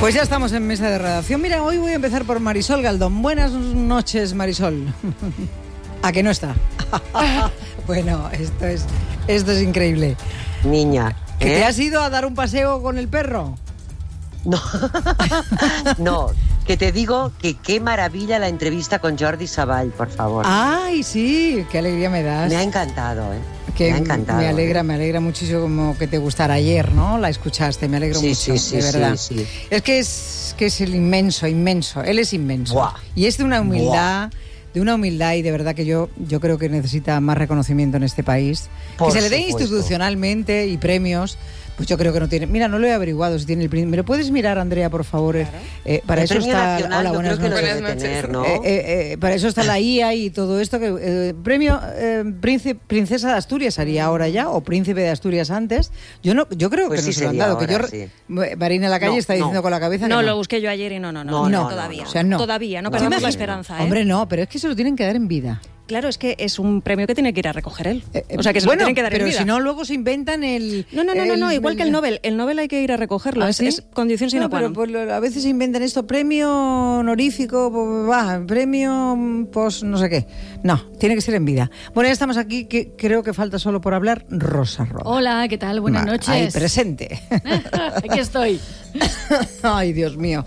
Pues ya estamos en mesa de redacción. Mira, hoy voy a empezar por Marisol Galdón. Buenas noches, Marisol. ¿A que no está? Bueno, esto es increíble. Niña, ¿Que te has ido a dar un paseo con el perro? No, no, que te digo que qué maravilla la entrevista con Jordi Savall, por favor. Ay, sí, qué alegría me das. Me ha encantado, Que me ha encantado. Me alegra muchísimo como que te gustara ayer, ¿no? La escuchaste, me alegro mucho, sí, de verdad. Sí. Es que es el inmenso, él es inmenso. Buah. Y es de una humildad... De una humildad y de verdad que yo creo que necesita más reconocimiento en este país. Por que se le dé supuesto. Institucionalmente y premios, pues yo creo que no tiene... Mira, no lo he averiguado si tiene el premio. ¿Me lo puedes mirar, Andrea, por favor? Claro. Para el eso premio está... nacional, Hola, yo buenas creo que noches. lo debe tener, ¿no? Para eso está la IA y todo esto. Premio Princesa de Asturias haría ahora ya, o Príncipe de Asturias antes. Yo creo Pues que no sí se lo han dado. sería Que ahora, yo, Marina en la calle está diciendo con la cabeza No, que lo busqué yo ayer y no, todavía. O sea, no. Todavía, no No, perdamos la no. esperanza, ¿eh? Hombre, no, pero es que se lo tienen que dar en vida. Claro, es que es un premio que tiene que ir a recoger él. O sea, que se lo tienen que dar en pero vida. si no, luego se inventan el... No, igual que el Nobel. El Nobel hay que ir a recogerlo. ¿Ah, es, sí? es condición sine qua non. Pero a veces se inventan esto, premio honorífico, premio post no sé qué. No, tiene que ser en vida. Bueno, ya estamos aquí, que creo que falta solo por hablar Rosa Roda. Hola, ¿qué tal? Buenas noches. Ahí, presente. Aquí estoy. Ay, Dios mío.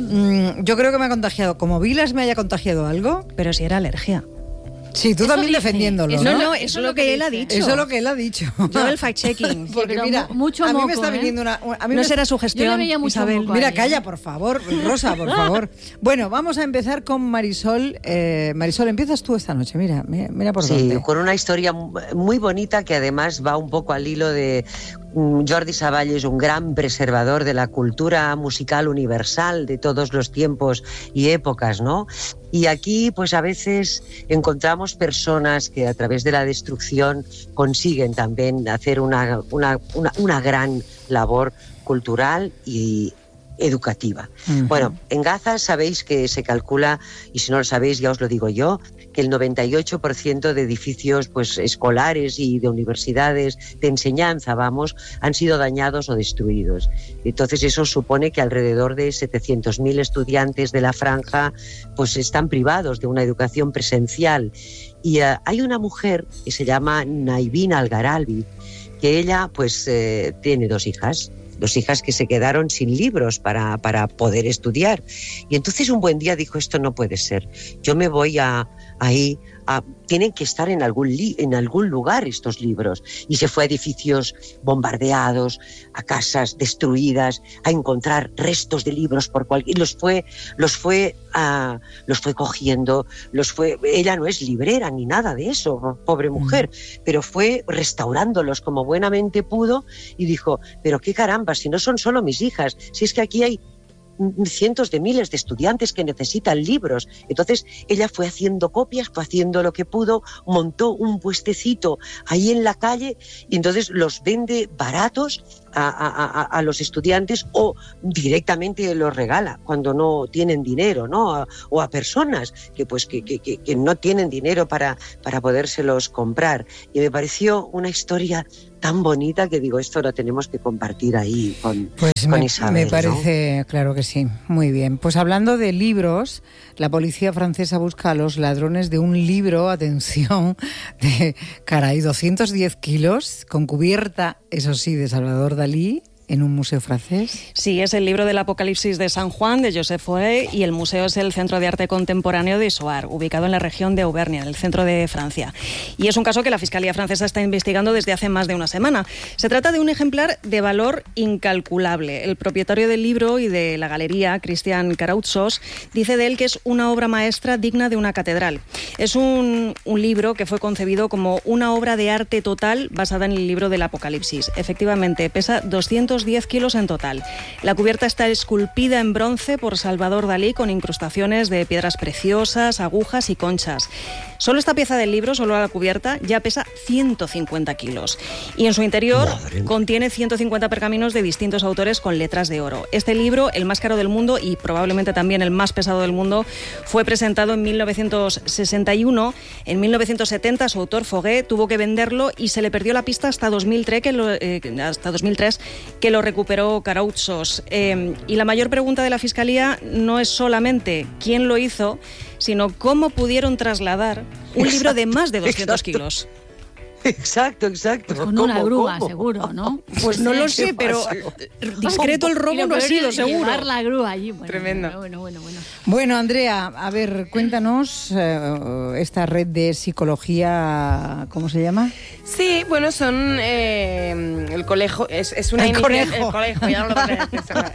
Yo creo que me ha contagiado. Como Vilas me haya contagiado algo. Pero si era alergia. Sí, tú Eso también dice. defendiéndolo, Eso ¿no? No, eso es lo que él ha dice. dicho. Eso es lo que él ha dicho. Yo el fact-checking. Porque pero mira, mucho a mí moco, me está viniendo una... A mí No me será su gestión, Yo le veía mucho Isabel. moco. Mira, ahí, calla, por favor, Rosa, por favor. Bueno, vamos a empezar con Marisol. Marisol, empiezas tú esta noche, mira por Sí, dónde. con una historia muy bonita que además va un poco al hilo de... Jordi Savall es un gran preservador de la cultura musical universal de todos los tiempos y épocas, ¿no? Y aquí, pues a veces encontramos personas que a través de la destrucción consiguen también hacer una gran labor cultural y educativa. Uh-huh. Bueno, en Gaza sabéis que se calcula, y si no lo sabéis ya os lo digo yo, que el 98% de edificios pues, escolares y de universidades de enseñanza, han sido dañados o destruidos. Entonces eso supone que alrededor de 700.000 estudiantes de la franja pues, están privados de una educación presencial. Y hay una mujer que se llama Naivin Al-Gharalbi, que ella pues tiene dos hijas que se quedaron sin libros para poder estudiar. Y entonces un buen día dijo, esto no puede ser, yo me voy ahí, tienen que estar en algún lugar estos libros. Y se fue a edificios bombardeados, a casas destruidas, a encontrar restos de libros por cualquier... Los fue cogiendo, ella no es librera ni nada de eso, pobre mujer, pero fue restaurándolos como buenamente pudo y dijo, pero qué caramba, si no son solo mis hijas, si es que aquí hay cientos de miles de estudiantes que necesitan libros. Entonces ella fue haciendo copias, fue haciendo lo que pudo, montó un puestecito ahí en la calle y entonces los vende baratos a los estudiantes o directamente los regala cuando no tienen dinero, ¿no? O a personas que no tienen dinero para podérselos comprar. Y me pareció una historia tan bonita que digo, esto lo tenemos que compartir ahí con Isabel. Me parece, ¿no? claro que sí, muy bien. Pues hablando de libros, la policía francesa busca a los ladrones de un libro, atención, de 210 kilos, con cubierta, eso sí, de Salvador Dalí, en un museo francés. Sí, es el libro del Apocalipsis de San Juan, de Joseph Fauré, y el museo es el Centro de Arte Contemporáneo de Issoire, ubicado en la región de Auvernia, en el centro de Francia. Y es un caso que la Fiscalía francesa está investigando desde hace más de una semana. Se trata de un ejemplar de valor incalculable. El propietario del libro y de la galería, Christian Carautsos, dice de él que es una obra maestra digna de una catedral. Es un libro que fue concebido como una obra de arte total basada en el libro del Apocalipsis. Efectivamente, pesa 210 kilos en total. La cubierta está esculpida en bronce por Salvador Dalí con incrustaciones de piedras preciosas, agujas y conchas. Solo esta pieza del libro, solo la cubierta, ya pesa 150 kilos. Y en su interior contiene 150 pergaminos de distintos autores con letras de oro. Este libro, el más caro del mundo y probablemente también el más pesado del mundo, fue presentado en 1961. En 1970 su autor, Fauré, tuvo que venderlo y se le perdió la pista hasta 2003, que lo recuperó Karautsos. Y la mayor pregunta de la Fiscalía no es solamente quién lo hizo, sino cómo pudieron trasladar un libro de más de 200 kilos. Exacto. Pues con una grúa, seguro, ¿no? Pues no lo sé, pero discreto el robo no ha sido, seguro. Llevar la grúa allí. Bueno, tremendo. Bueno. Bueno, Andrea, a ver, cuéntanos esta red de psicología, ¿cómo se llama? Sí, bueno, son el colegio, es una iniciativa. El colegio, ya no lo tengo que decir.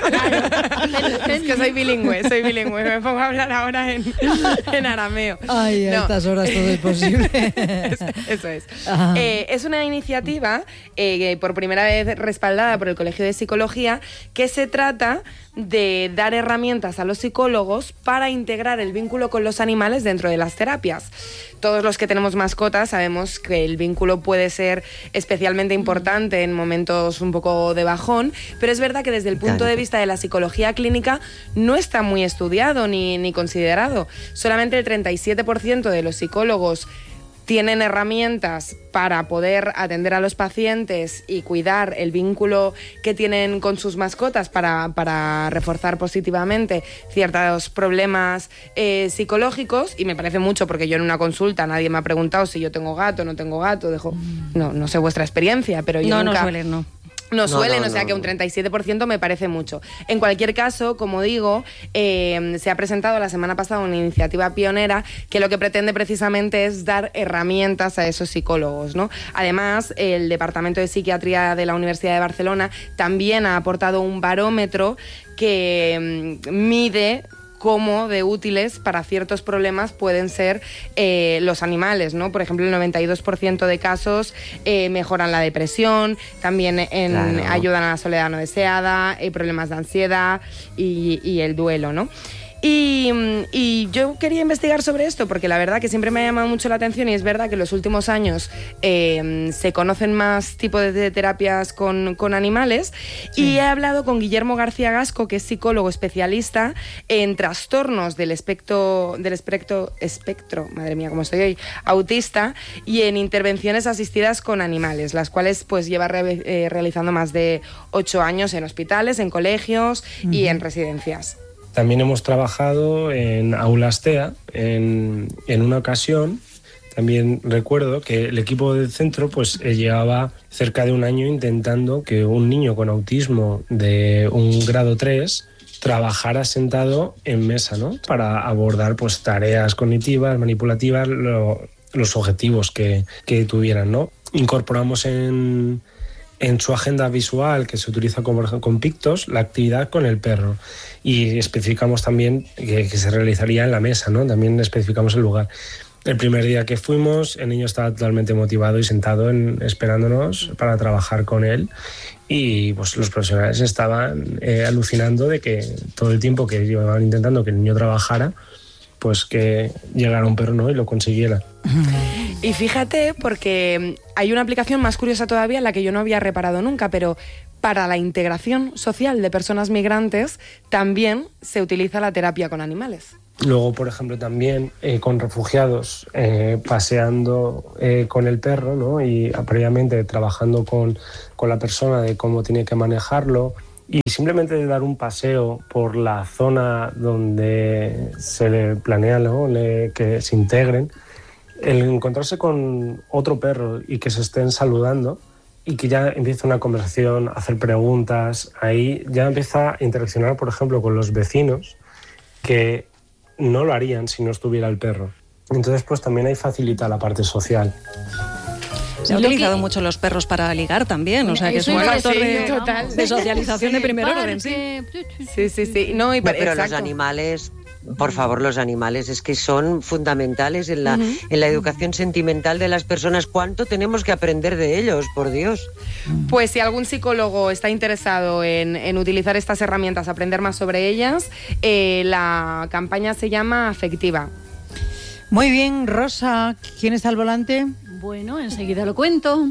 Es que soy bilingüe, me pongo a hablar ahora en arameo. Ay, a estas horas todo es posible. Eso es. Es una iniciativa por primera vez respaldada por el Colegio de Psicología, que se trata de dar herramientas a los psicólogos para integrar el vínculo con los animales dentro de las terapias. Todos los que tenemos mascotas sabemos que el vínculo puede ser especialmente importante en momentos un poco de bajón, pero es verdad que desde el punto de vista de la psicología clínica no está muy estudiado ni considerado. Solamente el 37% de los psicólogos tienen herramientas para poder atender a los pacientes y cuidar el vínculo que tienen con sus mascotas para reforzar positivamente ciertos problemas psicológicos, y me parece mucho porque yo en una consulta nadie me ha preguntado si yo tengo gato o no tengo gato. No sé vuestra experiencia, pero yo nunca... No suelen, o sea que un 37% me parece mucho. En cualquier caso, como digo, se ha presentado la semana pasada una iniciativa pionera que lo que pretende precisamente es dar herramientas a esos psicólogos, ¿no? Además, el Departamento de Psiquiatría de la Universidad de Barcelona también ha aportado un barómetro que mide cómo de útiles para ciertos problemas pueden ser los animales, ¿no? Por ejemplo, el 92% de casos mejoran la depresión, también ayudan a la soledad no deseada, problemas de ansiedad y el duelo, ¿no? Y yo quería investigar sobre esto porque la verdad que siempre me ha llamado mucho la atención, y es verdad que en los últimos años se conocen más tipos de terapias con animales. Sí. Y he hablado con Guillermo García Gasco, que es psicólogo especialista en trastornos del espectro, madre mía, cómo estoy hoy, autista, y en intervenciones asistidas con animales, las cuales pues lleva realizando más de 8 años en hospitales, en colegios y en residencias. También hemos trabajado en aulas TEA. En una ocasión, también recuerdo que el equipo del centro pues llevaba cerca de un año intentando que un niño con autismo de un grado 3 trabajara sentado en mesa, ¿no? Para abordar pues tareas cognitivas, manipulativas, los objetivos que tuvieran, ¿no? Incorporamos en su agenda visual, que se utiliza con Pictos, la actividad con el perro. Y especificamos también que se realizaría en la mesa, ¿no? También especificamos el lugar. El primer día que fuimos, el niño estaba totalmente motivado y sentado esperándonos para trabajar con él. Y pues los profesionales estaban alucinando de que todo el tiempo que llevaban intentando que el niño trabajara, pues que llegara un perro, ¿no? Y lo consiguiera. Y fíjate, porque hay una aplicación más curiosa todavía en la que yo no había reparado nunca, pero para la integración social de personas migrantes también se utiliza la terapia con animales. Luego, por ejemplo, también con refugiados, paseando con el perro, ¿no? Y previamente trabajando con la persona de cómo tiene que manejarlo. Y simplemente de dar un paseo por la zona donde se le planea, ¿no? Que se integren, el encontrarse con otro perro y que se estén saludando y que ya empieza una conversación, hacer preguntas, ahí ya empieza a interaccionar, por ejemplo, con los vecinos, que no lo harían si no estuviera el perro. Entonces, pues también ahí facilita la parte social. Se ha utilizado mucho los perros para ligar también, o sea que es un factor de socialización de primer orden, sí. Sí. No, pero los animales, por favor, los animales es que son fundamentales en la educación sentimental de las personas. ¿Cuánto tenemos que aprender de ellos, por Dios? Pues si algún psicólogo está interesado en utilizar estas herramientas, aprender más sobre ellas, la campaña se llama Afectiva. Muy bien, Rosa, ¿quién está al volante? Bueno, enseguida lo cuento.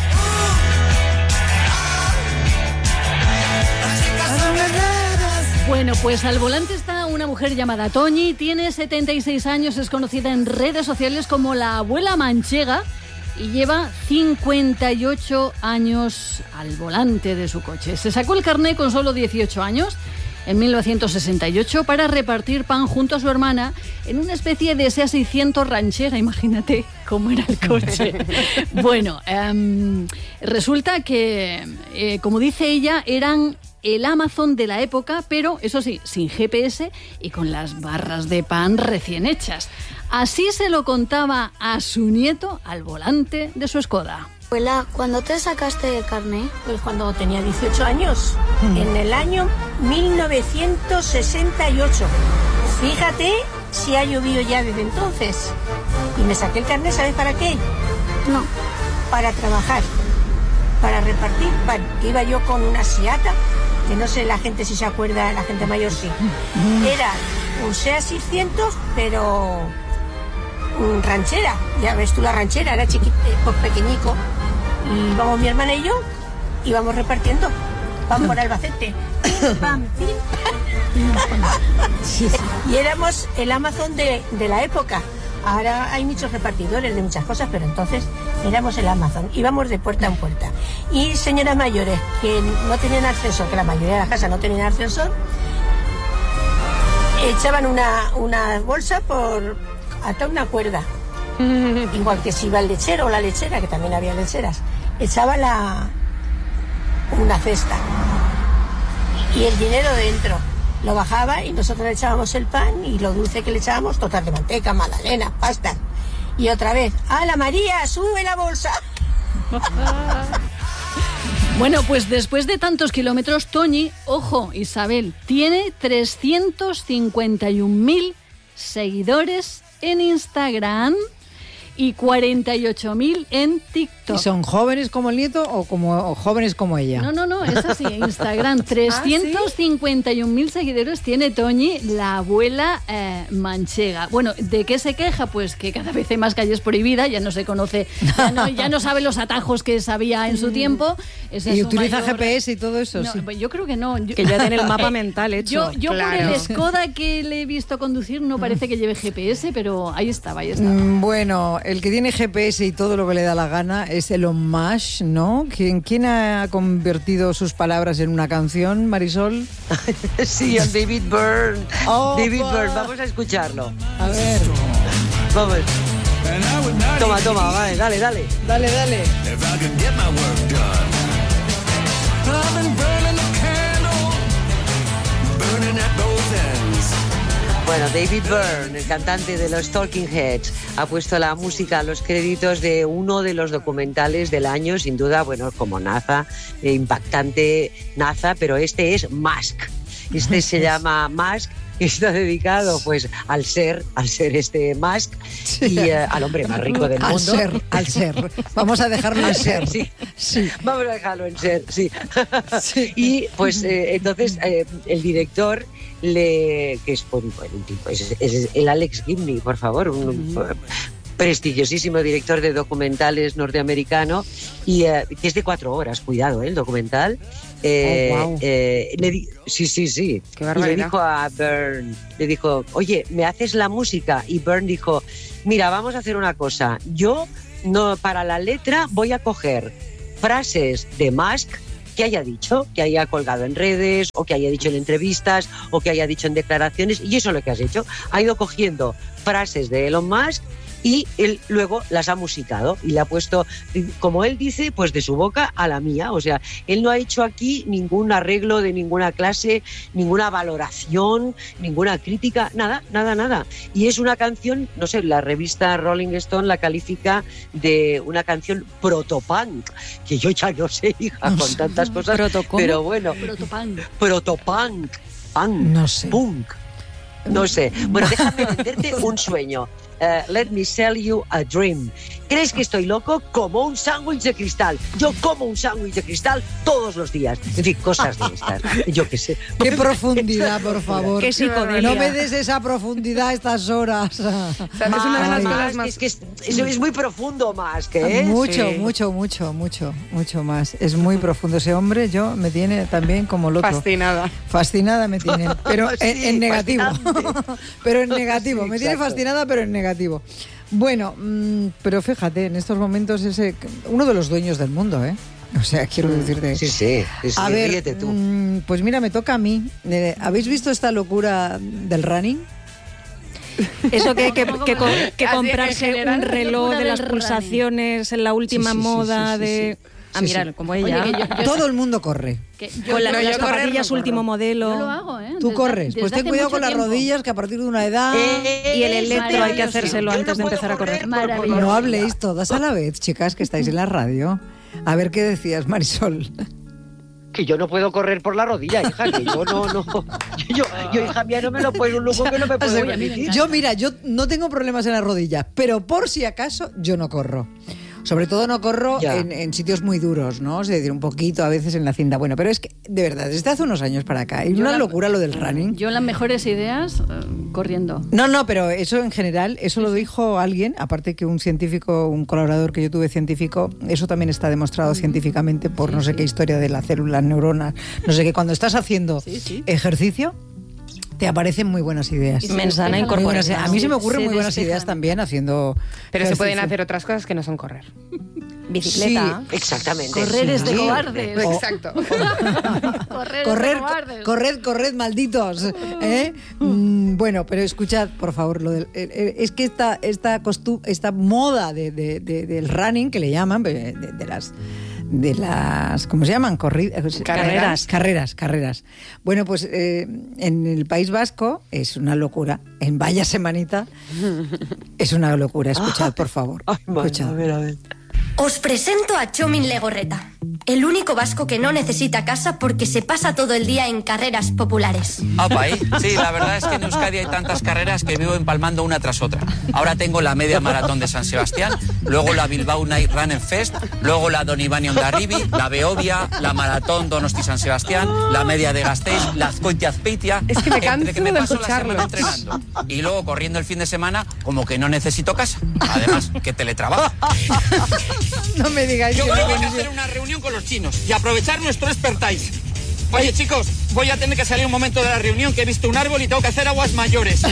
Bueno, pues al volante está una mujer llamada Toñi, tiene 76 años, es conocida en redes sociales como la abuela manchega y lleva 58 años al volante de su coche. Se sacó el carné con solo 18 años, en 1968, para repartir pan junto a su hermana en una especie de SEA 600 ranchera. Imagínate cómo era el coche. Bueno, resulta que, como dice ella, eran el Amazon de la época, pero eso sí, sin GPS y con las barras de pan recién hechas. Así se lo contaba a su nieto al volante de su Skoda. Abuela, ¿cuándo te sacaste el carné? Pues cuando tenía 18 años, en el año 1968. Fíjate si ha llovido ya desde entonces. Y me saqué el carné, ¿sabes para qué? No. Para trabajar, para repartir pan. Iba yo con una Seata, que no sé la gente si se acuerda, la gente mayor sí. Era un SEA 600, pero ranchera. Ya ves tú la ranchera, era chiquito, pues pequeñico. Y vamos mi hermana y yo, íbamos repartiendo pan por Albacete. Pim, pam, pim, pam. Y éramos el Amazon de la época. Ahora hay muchos repartidores de muchas cosas, pero entonces éramos el Amazon. Íbamos de puerta en puerta. Y señoras mayores que no tenían ascensor, que la mayoría de las casas no tenían ascensor, echaban una bolsa por hasta una cuerda. Igual que si iba el lechero o la lechera, que también había lecheras, echaba una cesta y el dinero dentro. Lo bajaba y nosotros le echábamos el pan y lo dulce que le echábamos, tortas de manteca, magdalenas, pastas. Y otra vez, ¡hala María, sube la bolsa! Bueno, pues después de tantos kilómetros, Toñi, ojo, Isabel, tiene 351.000 seguidores en Instagram y 48.000 en TikTok. ¿Y son jóvenes como el nieto o jóvenes como ella? No, es así, Instagram. 351.000 seguidores tiene Toñi, la abuela manchega. Bueno, ¿de qué se queja? Pues que cada vez hay más calles prohibidas, ya no se conoce, ya no sabe los atajos que sabía en su tiempo. ¿Y utiliza GPS y todo eso? No, sí. pues yo creo que no. Que ya tiene el mapa mental hecho. Yo claro. por el Skoda que le he visto conducir no parece que lleve GPS, pero ahí estaba. Bueno, el que tiene GPS y todo lo que le da la gana es Elon Musk, ¿no? ¿Quién ha convertido sus palabras en una canción, Marisol? Sí, David Byrne. Oh, David Byrne, vamos a escucharlo. A ver. Vamos. Toma, vale, dale. Dale. Bueno, David Byrne, el cantante de los Talking Heads, ha puesto la música a los créditos de uno de los documentales del año, sin duda, bueno, como NASA, impactante NASA, pero este es Musk. Este se llama Musk. Está dedicado pues al ser este Musk y al hombre más rico del mundo. Al ser. Vamos a dejarlo en ser. Sí. Sí. Vamos a dejarlo en ser, sí. Y pues entonces el director que es el Alex Gibney, por favor, un prestigiosísimo director de documentales norteamericano y que es de 4 horas, cuidado, el documental. Wow. Sí. Qué barbaridad. Y le dijo a Byrne, oye, ¿me haces la música? Y Byrne dijo, mira, vamos a hacer una cosa. Yo no, para la letra voy a coger frases de Musk que haya dicho, que haya colgado en redes o que haya dicho en entrevistas o que haya dicho en declaraciones, y eso es lo que has hecho. Ha ido cogiendo frases de Elon Musk y él luego las ha musicado y le ha puesto, como él dice, pues de su boca a la mía. O sea, él no ha hecho aquí ningún arreglo de ninguna clase, ninguna valoración, ninguna crítica, nada. Y es una canción, no sé, la revista Rolling Stone la califica de una canción protopunk, que yo ya no sé, hija, con tantas cosas, pero bueno. Protopunk. No sé. Punk. No sé. Bueno, déjame venderte un sueño. Let me sell you a dream. ¿Crees que estoy loco? Como un sándwich de cristal. Yo como un sándwich de cristal todos los días. En fin, cosas de estas. Yo qué sé. Qué profundidad, por favor. Qué psicodelia. No me des esa profundidad a estas horas. Es una de las cosas más... Es que es muy profundo más que Mucho, sí. mucho más. Es muy profundo. Ese hombre me tiene también como el otro. Fascinada me tiene, pero Sí, en negativo. fascinante. Pero en negativo. Sí, me tiene exacto. fascinada, pero en negativo. Bueno, pero fíjate, en estos momentos es uno de los dueños del mundo, ¿eh? O sea, quiero decirte... Sí, a ver, ríete tú. Pues mira, me toca a mí. ¿Habéis visto esta locura del running? Eso que comprarse un reloj de las pulsaciones en la última moda de... mirar, como ella. Oye, todo el mundo corre. Con las zapatillas último modelo. Yo lo hago, ¿eh? Tú corres. Pues ten cuidado con las rodillas, que a partir de una edad... Y el electro hay que hacérselo antes de empezar a correr. No habléis todas a la vez, chicas, que estáis en la radio. A ver qué decías, Marisol. Que yo no puedo correr por la rodilla, hija, que yo no. Yo, hija mía, no me lo puedo, un lujo que no me puedo permitir. Yo no tengo problemas en las rodillas, pero por si acaso yo no corro. Sobre todo no corro en sitios muy duros, ¿no? Es decir, un poquito a veces en la cinta. Bueno, pero es que, de verdad, desde hace unos años para acá, es una locura lo del running. Yo las mejores ideas corriendo. No, pero eso en general, eso lo dijo alguien, aparte que un científico, un colaborador que yo tuve científico, eso también está demostrado científicamente por no sé qué historia de las células, neuronas, no sé qué. Cuando estás haciendo ejercicio, te aparecen muy buenas ideas. Mensana incorporación. A mí se me ocurren muy buenas ideas también haciendo... Pero se pueden hacer otras cosas que no son correr. Bicicleta. Sí, exactamente. Correr es de cobardes. Exacto. Corred, malditos. Bueno, pero escuchad, por favor, es que esta moda del running, que le llaman, de las ¿cómo se llaman? Carreras. Bueno, pues en el País Vasco es una locura. En Vaya Semanita es una locura. Escuchad, por favor. Escuchad. A ver. Os presento a Txomin Legorreta, el único vasco que no necesita casa porque se pasa todo el día en carreras populares. Opa, sí, la verdad es que en Euskadi hay tantas carreras que vivo empalmando una tras otra. Ahora tengo la media maratón de San Sebastián, luego la Bilbao Night Runner Fest, luego la Don Iván Ondarribi, la Beovia, la maratón Donosti San Sebastián, la media de Gasteiz, la Azkoitia Azpeitia. Es que me canso que me de paso escucharlo. la semana entrenando. Y luego corriendo el fin de semana, como que no necesito casa. Además, que teletrabajo. No me digáis. Yo creo que hay que hacer una reunión con los chinos y aprovechar nuestro expertise. Oye, chicos, voy a tener que salir un momento de la reunión, que he visto un árbol y tengo que hacer aguas mayores.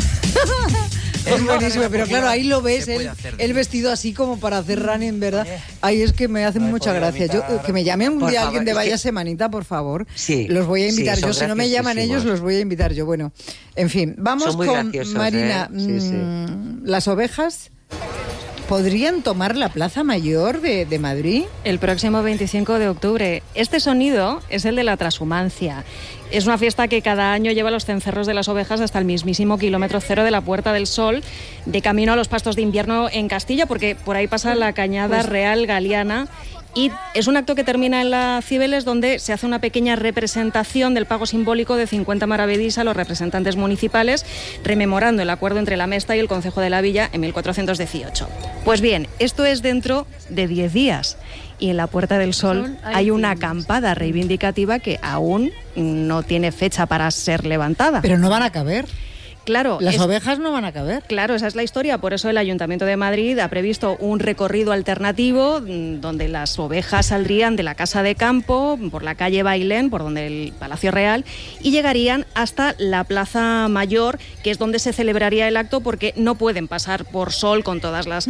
Es buenísimo, pero claro, ahí lo ves, el vestido así como para hacer running, ¿verdad? Ahí es que me hace mucha gracia. Que me llame un día alguien de Vaya Semanita, por favor. Sí. Los voy a invitar yo. Si no me llaman ellos, los voy a invitar yo. Bueno, en fin, vamos con Marina. Las ovejas ¿podrían tomar la Plaza Mayor de Madrid? El próximo 25 de octubre. Este sonido es el de la transhumancia. Es una fiesta que cada año lleva los cencerros de las ovejas hasta el mismísimo kilómetro cero de la Puerta del Sol, de camino a los pastos de invierno en Castilla, porque por ahí pasa la Cañada Real Galiana. Y es un acto que termina en la Cibeles, donde se hace una pequeña representación del pago simbólico de 50 maravedís a los representantes municipales, rememorando el acuerdo entre la Mesta y el Concejo de la Villa en 1418. Pues bien, esto es dentro de 10 días. Y en la Puerta del Sol hay una acampada reivindicativa que aún no tiene fecha para ser levantada. Pero no van a caber. Claro, las ovejas no van a caber. Claro, esa es la historia. Por eso el Ayuntamiento de Madrid ha previsto un recorrido alternativo donde las ovejas saldrían de la Casa de Campo, por la calle Bailén, por donde el Palacio Real, y llegarían hasta la Plaza Mayor, que es donde se celebraría el acto, porque no pueden pasar por Sol con todas las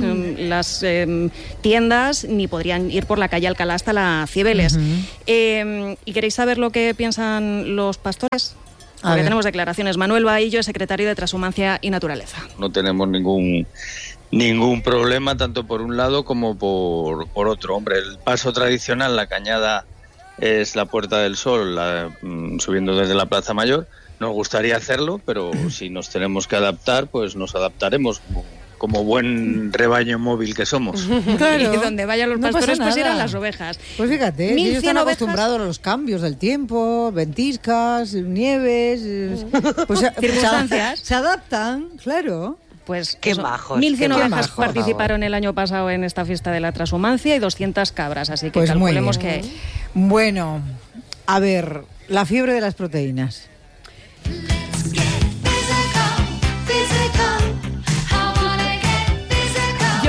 tiendas, ni podrían ir por la calle Alcalá hasta la Cibeles. ¿Y queréis saber lo que piensan los pastores? Porque tenemos declaraciones. Manuel Bahillo, secretario de Transhumancia y Naturaleza. No tenemos ningún problema, tanto por un lado como por otro. Hombre, el paso tradicional, la cañada, es la Puerta del Sol, subiendo desde la Plaza Mayor. Nos gustaría hacerlo, pero si nos tenemos que adaptar, pues nos adaptaremos como buen rebaño móvil que somos. Claro. Y donde vayan los pastores, pues irán las ovejas. Pues fíjate, ellos están acostumbrados a los cambios del tiempo, ventiscas, nieves, pues circunstancias. Se adaptan, claro. Pues qué majos. 1.100 ovejas participaron el año pasado en esta fiesta de la transhumancia y 200 cabras, así que pues calculemos que... Bueno, a ver, la fiebre de las proteínas.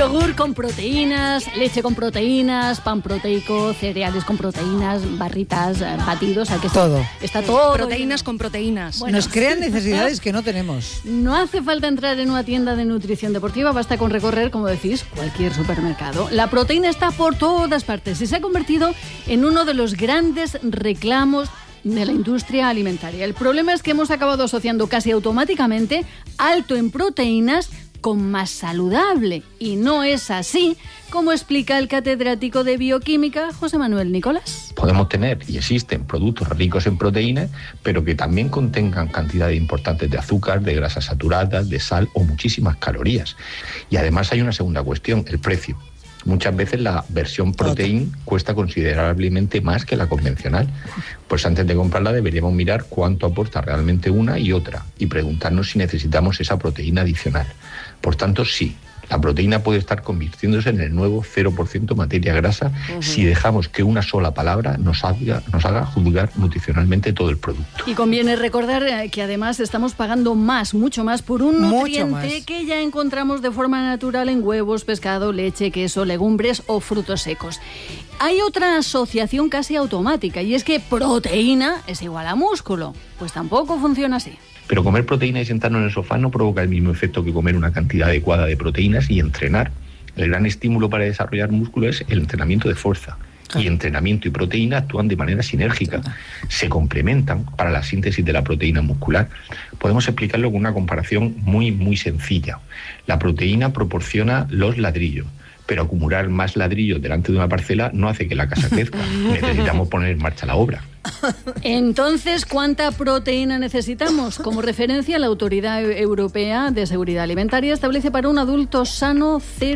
Yogur con proteínas, leche con proteínas, pan proteico, cereales con proteínas, barritas, batidos, que todo. Está todo. Proteínas con proteínas. Bueno, nos crean necesidades que no tenemos. No hace falta entrar en una tienda de nutrición deportiva, basta con recorrer, como decís, cualquier supermercado. La proteína está por todas partes y se ha convertido en uno de los grandes reclamos de la industria alimentaria. El problema es que hemos acabado asociando casi automáticamente alto en proteínas con más saludable. Y no es así, como explica el catedrático de bioquímica José Manuel Nicolás. Podemos tener, y existen, productos ricos en proteínas, pero que también contengan cantidades importantes de azúcar, de grasas saturadas, de sal o muchísimas calorías. Y además hay una segunda cuestión, el precio. Muchas veces la versión proteína cuesta considerablemente más que la convencional. Pues antes de comprarla deberíamos mirar cuánto aporta realmente una y otra y preguntarnos si necesitamos esa proteína adicional. Por tanto, sí, la proteína puede estar convirtiéndose en el nuevo 0% materia grasa si dejamos que una sola palabra nos haga juzgar nutricionalmente todo el producto. Y conviene recordar que además estamos pagando mucho más por un nutriente que ya encontramos de forma natural en huevos, pescado, leche, queso, legumbres o frutos secos. Hay otra asociación casi automática y es que proteína es igual a músculo. Pues tampoco funciona así. Pero comer proteína y sentarnos en el sofá no provoca el mismo efecto que comer una cantidad adecuada de proteínas y entrenar. El gran estímulo para desarrollar músculo es el entrenamiento de fuerza. Y entrenamiento y proteína actúan de manera sinérgica. Se complementan para la síntesis de la proteína muscular. Podemos explicarlo con una comparación muy sencilla. La proteína proporciona los ladrillos, pero acumular más ladrillos delante de una parcela no hace que la casa crezca. Necesitamos poner en marcha la obra. Entonces, ¿cuánta proteína necesitamos? Como referencia, la Autoridad Europea de Seguridad Alimentaria establece para un adulto sano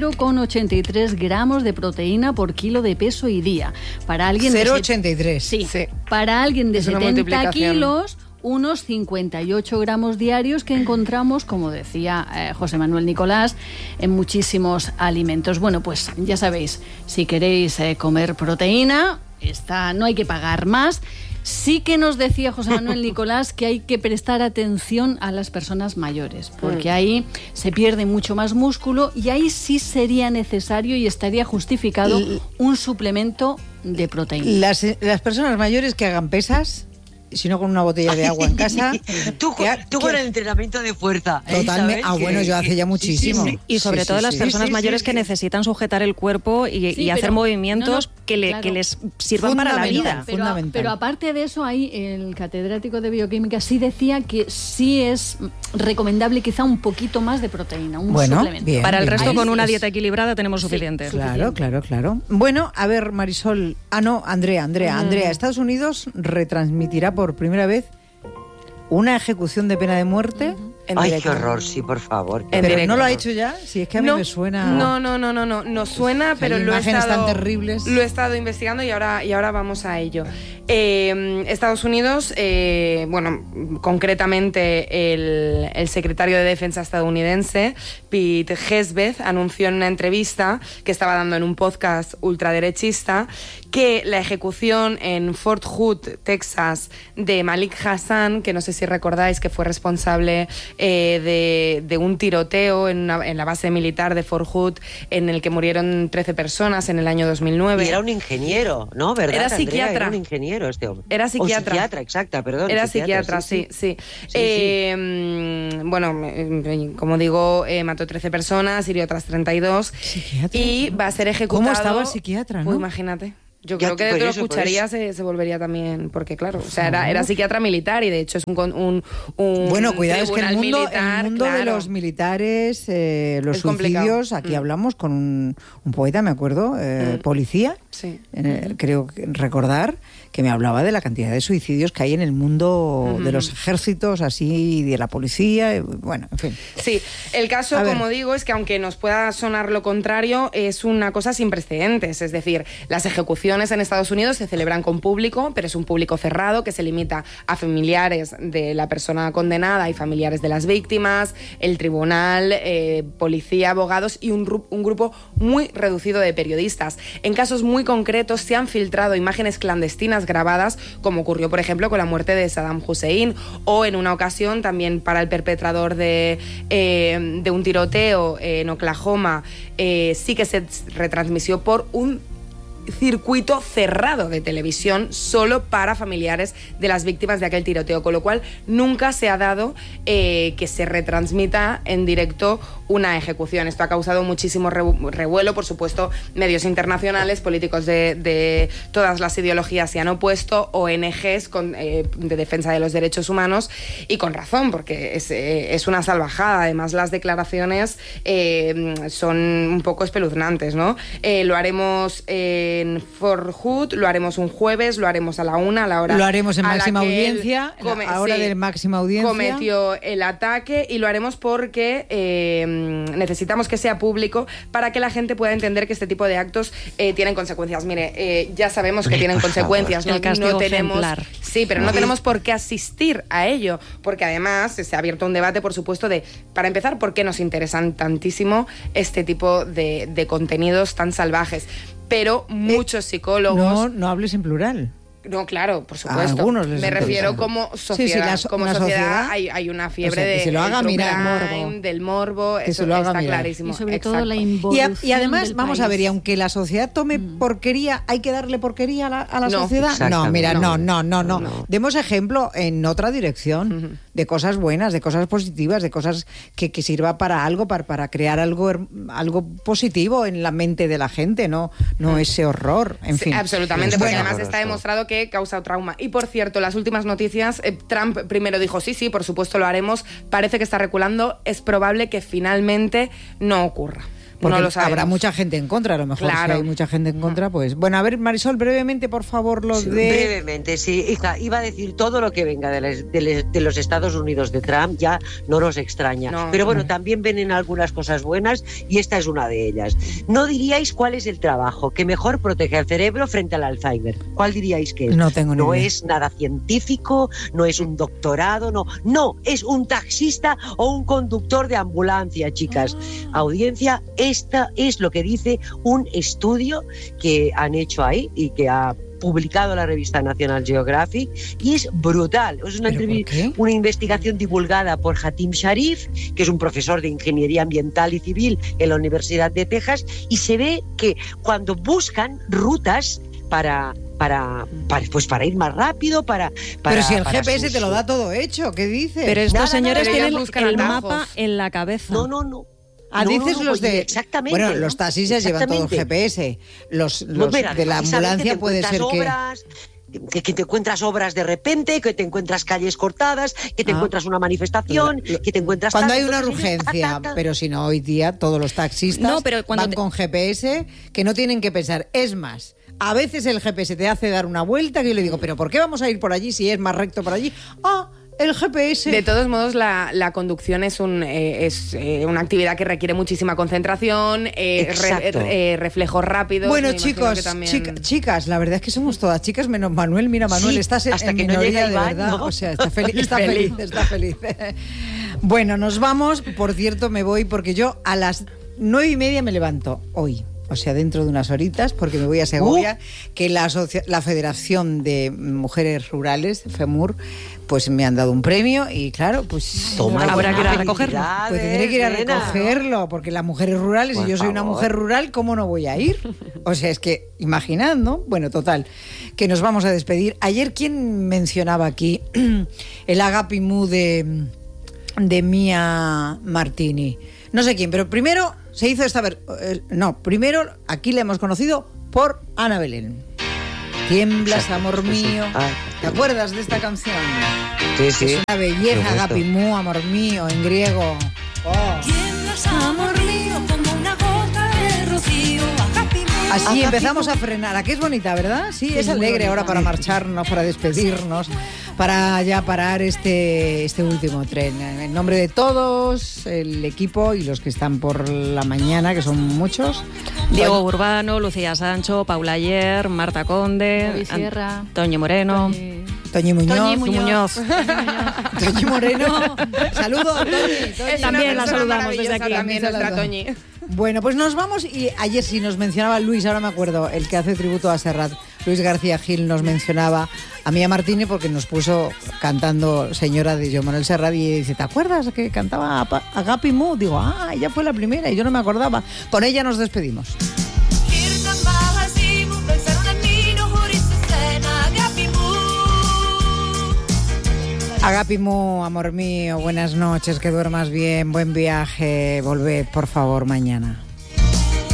0,83 gramos de proteína por kilo de peso y día. Para alguien 0,83. Sí. Para alguien de 70 kilos, unos 58 gramos diarios que encontramos, como decía José Manuel Nicolás, en muchísimos alimentos. Bueno, pues ya sabéis, si queréis comer proteína, no hay que pagar más. Sí que nos decía José Manuel Nicolás que hay que prestar atención a las personas mayores, porque ahí se pierde mucho más músculo y ahí sí sería necesario y estaría justificado un suplemento de proteína. Las personas mayores que hagan pesas, si no con una botella de agua en casa. Tú con el entrenamiento de fuerza. Totalmente. Bueno, yo hace ya muchísimo. Y sobre todo las personas mayores que necesitan sujetar el cuerpo y hacer movimientos que les sirvan para la vida. Pero aparte de eso, ahí el catedrático de bioquímica sí decía que sí es recomendable quizá un poquito más de proteína, un suplemento. Para el resto, con una dieta equilibrada tenemos suficiente. Claro. Bueno, a ver, Marisol. Andrea, Estados Unidos retransmitirá por primera vez una ejecución de pena de muerte. Ay, qué horror, sí, por favor. ¿Pero no lo ha hecho ya? Si es que a mí me suena... No suena, pero lo he estado investigando y ahora vamos a ello. Estados Unidos, concretamente el secretario de Defensa estadounidense, Pete Hegseth, anunció en una entrevista que estaba dando en un podcast ultraderechista que la ejecución en Fort Hood, Texas, de Malik Hassan, que no sé si recordáis que fue responsable de un tiroteo en la base militar de Fort Hood en el que murieron 13 personas en el año 2009. Y era un ingeniero, ¿no? ¿Verdad, era Andrea? psiquiatra. Era un ingeniero este hombre. Era psiquiatra. Psiquiatra, exacta, perdón. Era psiquiatra, sí. Como digo, mató 13 personas, hirió otras 32. ¿Psiquiatra? Y va a ser ejecutado... ¿Cómo estaba el psiquiatra, no? Pues imagínate. Yo creo que de lo escucharía se volvería también, porque claro, o sea, era psiquiatra militar y de hecho es un bueno, cuidado, es que el mundo claro, de los militares, los suicidios, aquí hablamos con un poeta, me acuerdo, policía, sí. Creo recordar que me hablaba de la cantidad de suicidios que hay en el mundo de los ejércitos, así, de la policía, bueno, en fin. Sí, el caso, como digo, es que aunque nos pueda sonar lo contrario, es una cosa sin precedentes, es decir, las ejecuciones en Estados Unidos se celebran con público, pero es un público cerrado que se limita a familiares de la persona condenada y familiares de las víctimas, el tribunal, policía, abogados y un grupo muy reducido de periodistas. En casos muy concretos se han filtrado imágenes clandestinas escenas grabadas, como ocurrió, por ejemplo, con la muerte de Saddam Hussein, o en una ocasión también para el perpetrador de un tiroteo en Oklahoma, sí que se retransmitió por un circuito cerrado de televisión solo para familiares de las víctimas de aquel tiroteo, con lo cual nunca se ha dado que se retransmita en directo una ejecución. Esto ha causado muchísimo revuelo, por supuesto, medios internacionales, políticos de todas las ideologías se han opuesto, ONGs de defensa de los derechos humanos, y con razón, porque es una salvajada. Además, las declaraciones son un poco espeluznantes, ¿no? Lo haremos en Forhood, lo haremos un jueves, lo haremos a la 1, a la hora. Lo haremos en máxima audiencia, ahora de máxima audiencia. Cometió el ataque, y lo haremos porque necesitamos que sea público para que la gente pueda entender que este tipo de actos tienen consecuencias. Mire, ya sabemos que tienen consecuencias. El castigo ejemplar. Sí, pero no tenemos por qué asistir a ello, porque además se ha abierto un debate, por supuesto, para empezar, ¿por qué nos interesan tantísimo este tipo de contenidos tan salvajes? Pero muchos psicólogos... No hables en plural. No, claro, por supuesto. Algunos les me refiero como sociedad. Como sociedad hay una fiebre de se lo haga mirar, del morbo. Que eso se lo haga está mirar. Clarísimo. Y sobre todo la involución y además, vamos país. a ver, y aunque la sociedad tome porquería, ¿hay que darle porquería a la sociedad? No, mira, no. Demos ejemplo en otra dirección, de cosas buenas, de cosas positivas, de cosas que sirva para algo, para crear algo positivo en la mente de la gente, no ese horror, en fin. Absolutamente, porque además está demostrado que causa trauma. Y por cierto, las últimas noticias, Trump primero dijo sí, por supuesto lo haremos, parece que está reculando, es probable que finalmente no ocurra. Porque no lo habrá mucha gente en contra, a lo mejor. Claro. Si hay mucha gente en contra, pues... Bueno, a ver, Marisol, brevemente, por favor, Brevemente, sí. Hija, iba a decir todo lo que venga de los Estados Unidos de Trump, ya no nos extraña. Pero bueno, también vienen algunas cosas buenas, y esta es una de ellas. ¿No diríais cuál es el trabajo que mejor protege al cerebro frente al Alzheimer? ¿Cuál diríais que es? No tengo ni idea. No es nada científico, no es un doctorado, no, es un taxista o un conductor de ambulancia, chicas. Audiencia, esta es lo que dice un estudio que han hecho ahí y que ha publicado la revista National Geographic, y es brutal. Es una investigación divulgada por Hatim Sharif, que es un profesor de Ingeniería Ambiental y Civil en la Universidad de Texas, y se ve que cuando buscan rutas para ir más rápido, pero si el GPS te lo da todo hecho, ¿qué dices? Pero estos señores tienen el atajos. mapa en la cabeza. No. Dices los de... Exactamente. Bueno, los taxistas llevan todo el GPS. Los de la ambulancia puede ser que te encuentras obras de repente, que te encuentras calles cortadas, que te encuentras una manifestación, que te encuentras... Cuando hay una urgencia, pero si no, hoy día todos los taxistas van con GPS, que no tienen que pensar. Es más, a veces el GPS te hace dar una vuelta, que yo le digo, ¿pero por qué vamos a ir por allí si es más recto por allí? El GPS. De todos modos, la conducción es una actividad que requiere muchísima concentración, reflejos rápidos. Bueno, chicos, chicas, la verdad es que somos todas chicas, menos Manuel. Mira, Manuel, estás en minoría, de verdad. ¿No? O sea, está feliz. Bueno, nos vamos. Por cierto, me voy porque yo a las 9:30 me levanto hoy. O sea, dentro de unas horitas, porque me voy a Segovia, que la Federación de Mujeres Rurales, FEMUR, pues me han dado un premio y claro, pues habrá que ir a recogerlo. Pues tendré que ir a recogerlo, porque las mujeres rurales, si yo soy una mujer rural, ¿cómo no voy a ir? O sea, es que, imaginad, ¿no? Bueno, total, que nos vamos a despedir. Ayer, ¿quién mencionaba aquí el Agapimú de Mia Martini? No sé quién, pero primero se hizo primero aquí le hemos conocido por Ana Belén. Tiemblas, amor mío. ¿Te acuerdas de esta canción? Sí. Es una belleza, Agapimú, amor mío, en griego. Tiemblas, amor mío, como una gota de rocío. Así empezamos a frenar. ¿A qué es bonita, verdad? Sí, es alegre ahora para marcharnos, para despedirnos, para ya parar este último tren. En nombre de todos, el equipo y los que están por la mañana, que son muchos. Diego Urbano, Lucía Sancho, Paula Ayer, Marta Conde, Toñi Moreno. Toñi Muñoz. Toñi Moreno. Saludos, Toñi. También la saludamos desde aquí. También nuestra Toñi. Bueno, pues nos vamos y ayer sí nos mencionaba Luis, ahora me acuerdo, el que hace tributo a Serrat. Luis García Gil nos mencionaba a Mía Martínez porque nos puso cantando Señora de Joan Manuel Serrat y dice, ¿te acuerdas que cantaba Agapi Mu? Digo, ella fue la primera y yo no me acordaba. Con ella nos despedimos. Agapi Mu, amor mío, buenas noches, que duermas bien, buen viaje, volved por favor mañana.